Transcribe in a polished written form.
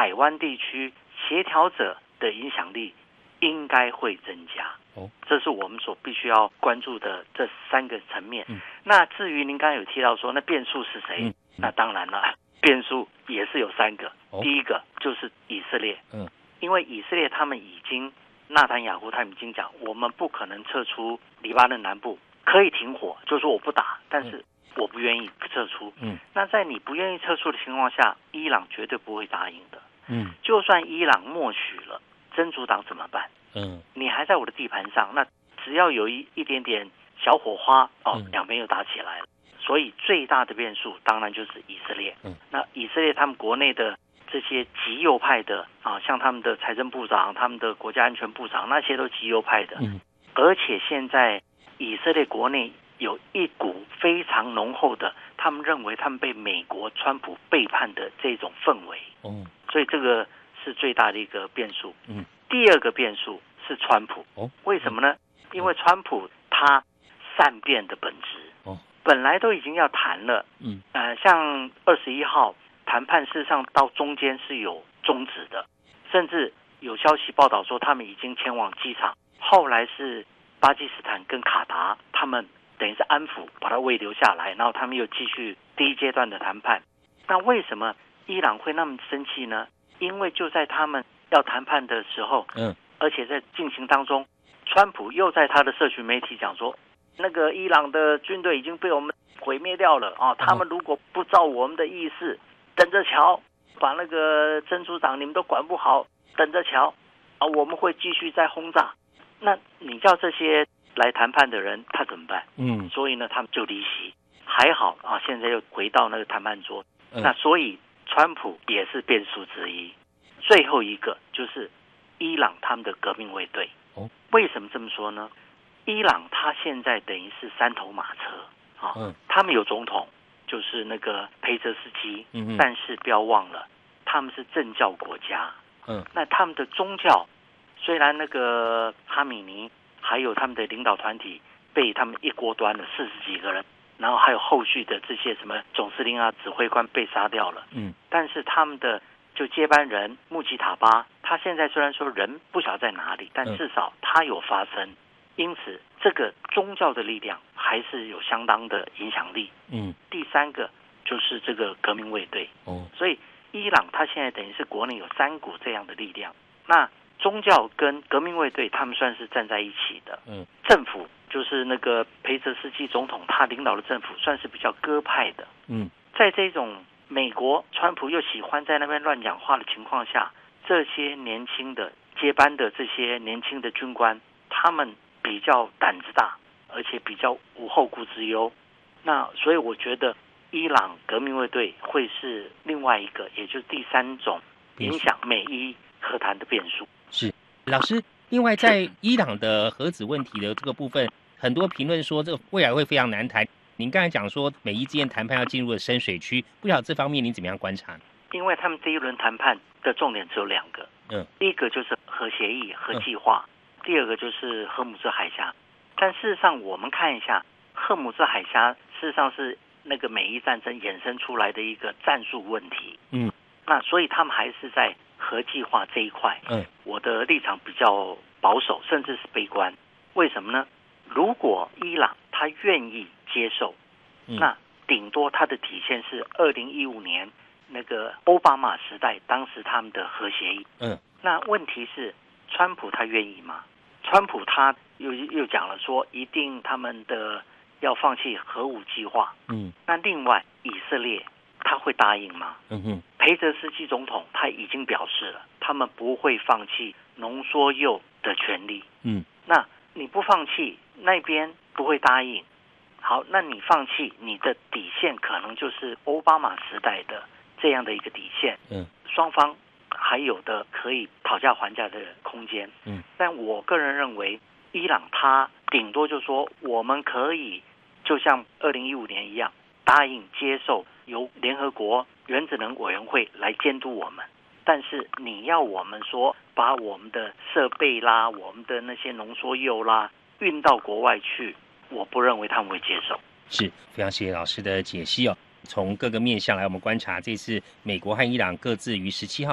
海湾地区协调者的影响力应该会增加。这是我们所必须要关注的这3个层面。那至于您刚才有提到说那变数是谁，那当然了，变数也是有3个。第一个就是以色列，因为以色列他们已经纳坦雅胡他们已经讲，我们不可能撤出黎巴嫩南部，可以停火，就是说我不打，但是我不愿意撤出。那在你不愿意撤出的情况下，伊朗绝对不会答应的。就算伊朗默许了，真主党怎么办？你还在我的地盘上，那只要有一点点小火花，两边又打起来了。所以最大的变数当然就是以色列。那以色列他们国内的这些极右派的像他们的财政部长、他们的国家安全部长，那些都极右派的。而且现在以色列国内有一股非常浓厚的，他们认为他们被美国川普背叛的这种氛围。所以这个是最大的一个变数。第二个变数是川普。为什么呢？因为川普他善变的本质，本来都已经要谈了。像21号谈判，事实上到中间是有终止的，甚至有消息报道说他们已经前往机场。后来是巴基斯坦跟卡达，他们等于是安抚，把他慰留下来，然后他们又继续第一阶段的谈判。那为什么伊朗会那么生气呢？因为就在他们要谈判的时候，而且在进行当中，川普又在他的社群媒体讲说，那个伊朗的军队已经被我们毁灭掉了他们如果不照我们的意思，等着瞧，把那个真主党你们都管不好，等着瞧我们会继续再轰炸。那你叫这些来谈判的人他怎么办？所以呢他们就离席。还好现在又回到那个谈判桌。那所以川普也是变数之一。最后一个就是伊朗他们的革命卫队。为什么这么说呢？伊朗他现在等于是3头马车他们有总统就是那个佩泽斯基，但是不要忘了他们是政教国家。那他们的宗教虽然那个哈米尼还有他们的领导团体被他们一锅端了40几个人，然后还有后续的这些什么总司令指挥官被杀掉了。但是他们的就接班人穆吉塔巴，他现在虽然说人不晓得在哪里，但至少他有发声。因此这个宗教的力量还是有相当的影响力。第3个就是这个革命卫队。所以伊朗他现在等于是国内有3股这样的力量。那宗教跟革命卫队他们算是站在一起的。政府就是那个裴泽斯基总统他领导的政府算是比较鸽派的。在这种美国川普又喜欢在那边乱讲话的情况下，这些年轻的接班的这些年轻的军官，他们比较胆子大，而且比较无后顾之忧。那所以我觉得伊朗革命卫队会是另外一个，也就是第3种影响美伊和谈的变数。 是老师，另外在伊朗的核子问题的这个部分，很多评论说这个未来会非常难谈。您刚才讲说美伊之间谈判要进入了深水区，不晓得这方面您怎么样观察？ 因为他们第一轮谈判的重点只有2个。第一个就是核协议、核计划，第二个就是荷姆兹海峡。但事实上我们看一下，荷姆兹海峡事实上是那个美伊战争衍生出来的一个战术问题。那所以他们还是在核计划这一块。我的立场比较保守，甚至是悲观。为什么呢？如果伊朗他愿意接受，那顶多他的底线是2015年那个奥巴马时代当时他们的核协议。那问题是川普他愿意吗？川普他又讲了说一定他们的要放弃核武计划。那另外以色列他会答应吗？裴泽斯基总统他已经表示了，他们不会放弃浓缩铀的权利。那你不放弃，那边不会答应。好，那你放弃，你的底线可能就是奥巴马时代的这样的一个底线。双方还有的可以讨价还价的空间。但我个人认为伊朗他顶多就说我们可以就像2015年一样答应接受由联合国原子能委员会来监督我们，但是你要我们说把我们的设备啦，我们的那些浓缩铀啦运到国外去，我不认为他们会接受。 是，非常谢谢老师的解析哦。从各个面向来我们观察，这次美国和伊朗各自于17号